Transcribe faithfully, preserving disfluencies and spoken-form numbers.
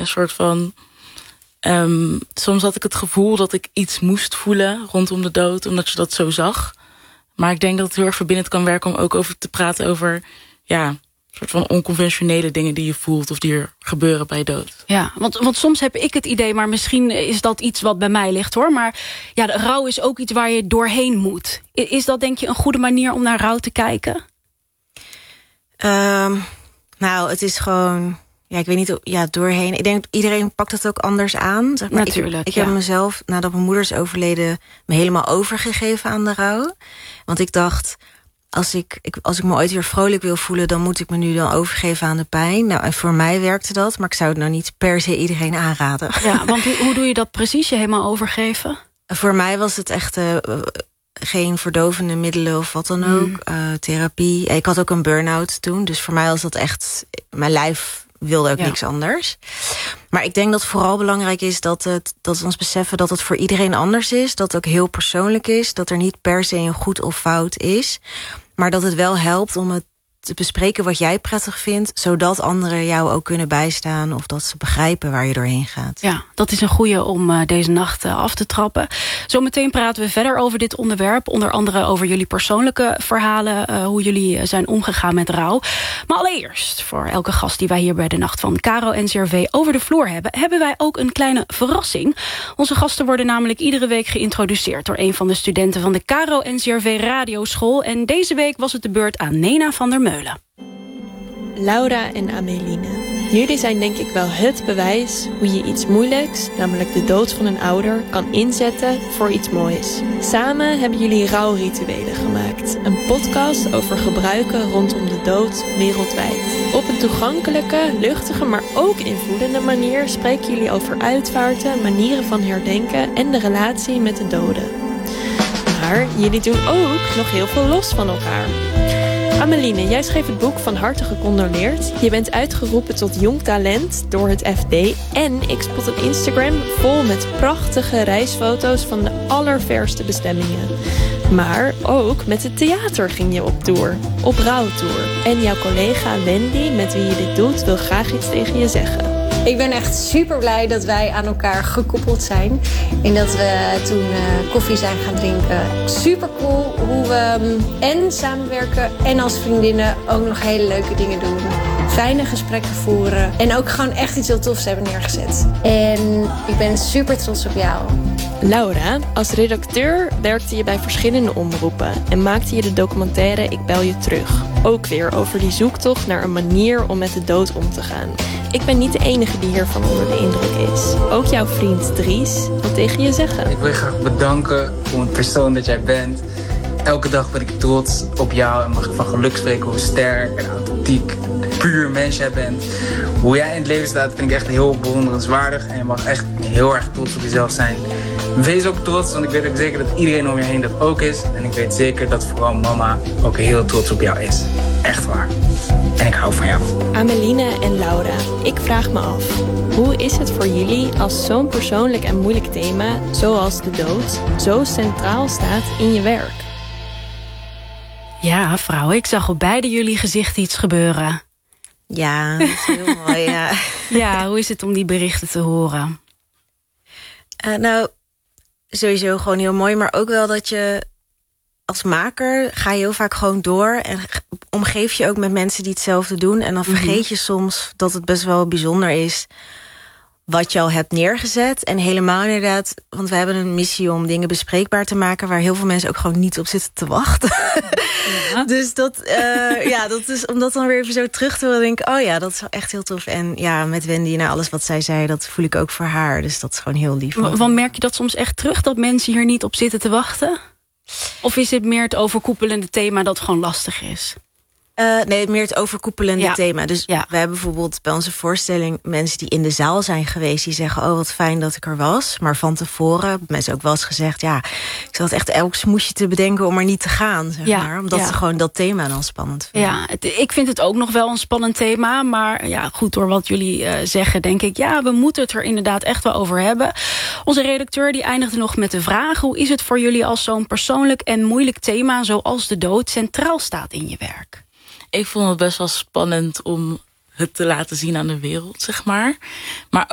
Een soort van... Um, soms had ik het gevoel dat ik iets moest voelen rondom de dood, omdat je dat zo zag. Maar ik denk dat het heel erg verbindend kan werken om ook over te praten over... ja, een soort van onconventionele dingen die je voelt of die er gebeuren bij dood. Ja, want, want soms heb ik het idee, maar misschien is dat iets wat bij mij ligt, hoor. Maar ja, de rouw is ook iets waar je doorheen moet. Is dat, denk je, een goede manier om naar rouw te kijken? Um, nou, het is gewoon... Ja, ik weet niet, ja, doorheen. Ik denk, iedereen pakt het ook anders aan. Zeg maar. Natuurlijk, Ik, ik ja. heb mezelf, nadat mijn moeder is overleden... me helemaal overgegeven aan de rouw. Want ik dacht... Als ik, ik, als ik me ooit weer vrolijk wil voelen... dan moet ik me nu dan overgeven aan de pijn. Nou, en voor mij werkte dat, maar ik zou het nou niet per se iedereen aanraden. Ja, want hoe, hoe doe je dat precies, je helemaal overgeven? Voor mij was het echt uh, geen verdovende middelen of wat dan ook. Mm. Uh, therapie. Ik had ook een burn-out toen, dus voor mij was dat echt... Mijn lijf wilde ook ja. niks anders. Maar ik denk dat vooral belangrijk is dat, het, dat we ons beseffen... dat het voor iedereen anders is, dat het ook heel persoonlijk is... dat er niet per se een goed of fout is... maar dat het wel helpt om het te bespreken wat jij prettig vindt... zodat anderen jou ook kunnen bijstaan... of dat ze begrijpen waar je doorheen gaat. Ja, dat is een goeie om uh, deze nacht uh, af te trappen. Zometeen praten we verder over dit onderwerp. Onder andere over jullie persoonlijke verhalen... Uh, hoe jullie uh, zijn omgegaan met rouw. Maar allereerst, voor elke gast die wij hier bij de Nacht van Caro N C R V over de vloer hebben... hebben wij ook een kleine verrassing. Onze gasten worden namelijk iedere week geïntroduceerd... door een van de studenten van de Caro N C R V Radioschool. En deze week was het de beurt aan Nena van der Meulen. Laura en Ameline. Jullie zijn denk ik wel het bewijs hoe je iets moeilijks, namelijk de dood van een ouder, kan inzetten voor iets moois. Samen hebben jullie rouwrituelen gemaakt. Een podcast over gebruiken rondom de dood wereldwijd. Op een toegankelijke, luchtige, maar ook invoelende manier spreken jullie over uitvaarten, manieren van herdenken en de relatie met de doden. Maar jullie doen ook nog heel veel los van elkaar. Ameline, jij schreef het boek Van harte gecondoleerd. Je bent uitgeroepen tot jong talent door het F D. En ik spot een Instagram vol met prachtige reisfoto's van de allerverste bestemmingen. Maar ook met het theater ging je op tour. Op rouwtour. En jouw collega Wendy, met wie je dit doet, wil graag iets tegen je zeggen. Ik ben echt super blij dat wij aan elkaar gekoppeld zijn. En dat we toen uh, koffie zijn gaan drinken. Super cool hoe we um, en samenwerken en als vriendinnen ook nog hele leuke dingen doen. Fijne gesprekken voeren. En ook gewoon echt iets heel tofs hebben neergezet. En ik ben super trots op jou. Laura, als redacteur werkte je bij verschillende omroepen en maakte je de documentaire Ik bel je terug. Ook weer over die zoektocht naar een manier om met de dood om te gaan. Ik ben niet de enige die hiervan onder de indruk is. Ook jouw vriend Dries wil tegen je zeggen. Ik wil je graag bedanken voor het persoon dat jij bent. Elke dag ben ik trots op jou en mag ik van geluk spreken hoe sterk en authentiek, puur mens jij bent. Hoe jij in het leven staat vind ik echt heel bewonderenswaardig en je mag echt heel erg trots op jezelf zijn. Wees ook trots, want ik weet ook zeker dat iedereen om je heen dat ook is. En ik weet zeker dat vooral mama ook heel trots op jou is. Echt waar. En ik hou van jou. Ameline en Laura, ik vraag me af. Hoe is het voor jullie als zo'n persoonlijk en moeilijk thema, zoals de dood, zo centraal staat in je werk? Ja, vrouwen, ik zag op beide jullie gezichten iets gebeuren. Ja, dat is heel mooi, ja. Ja, hoe is het om die berichten te horen? Uh, nou, sowieso gewoon heel mooi, maar ook wel dat je als maker ga je heel vaak gewoon door en omgeef je ook met mensen die hetzelfde doen. En dan vergeet mm-hmm. je soms dat het best wel bijzonder is wat je al hebt neergezet. En helemaal inderdaad, want we hebben een missie om dingen bespreekbaar te maken waar heel veel mensen ook gewoon niet op zitten te wachten. Ja. Dus dat, uh, ja, dat is om dat dan weer even zo terug te horen, denk ik, oh ja, dat is wel echt heel tof. En ja, met Wendy, nou, alles wat zij zei, dat voel ik ook voor haar. Dus dat is gewoon heel lief. Want merk je dat soms echt terug, dat mensen hier niet op zitten te wachten? Of is het meer het overkoepelende thema dat gewoon lastig is? Uh, nee, meer het overkoepelende ja. thema. Dus ja. we hebben bijvoorbeeld bij onze voorstelling mensen die in de zaal zijn geweest, die zeggen, oh wat fijn dat ik er was. Maar van tevoren hebben mensen ook wel eens gezegd, ja, ik zat echt elk smoesje te bedenken om er niet te gaan. Zeg ja. maar, omdat ja. ze gewoon dat thema dan spannend vinden. Ja, het, ik vind het ook nog wel een spannend thema. Maar ja, goed, door wat jullie uh, zeggen, denk ik, ja, we moeten het er inderdaad echt wel over hebben. Onze redacteur die eindigde nog met de vraag, hoe is het voor jullie als zo'n persoonlijk en moeilijk thema zoals de dood centraal staat in je werk? Ik vond het best wel spannend om het te laten zien aan de wereld, zeg maar. Maar